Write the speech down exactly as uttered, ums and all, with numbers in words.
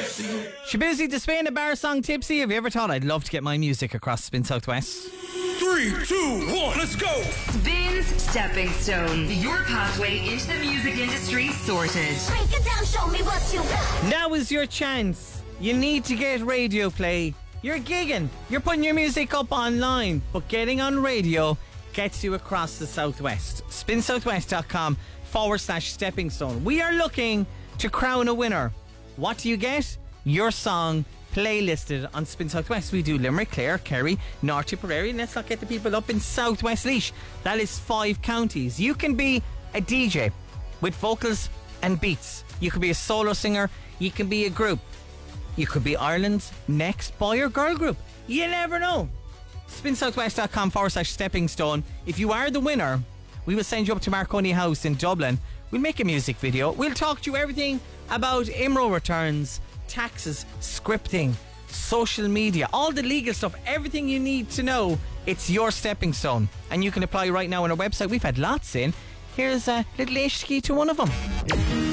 Shabuzi, the Spain a bar song Tipsy. Have you ever thought I'd love to get my music across Spin Southwest? Three, two, one, let's go! Spin's Stepping Stone. Your pathway into the music industry sorted. Break it down, show me what you got. Now is your chance. You need to get radio play. You're gigging. You're putting your music up online. But getting on radio gets you across the Southwest. spin southwest dot com forward slash stepping stone. We are looking to crown a winner. What do you get? Your song playlisted on Spin Southwest. We do Limerick, Clare, Kerry, North Tipperary, and let's not get the people up in Southwest Laois. That is five counties. You can be a D J with vocals and beats. You could be a solo singer. You can be a group. You could be Ireland's next boy or girl group. You never know. spin southwest dot com forward slash stepping stone. If you are the winner, we will send you up to Marconi House in Dublin. We'll make a music video. We'll talk to you everything about I M R O returns, taxes, scripting, social media, all the legal stuff, everything you need to know. It's your stepping stone. And you can apply right now on our website. We've had lots in. Here's a little Ishki to one of them.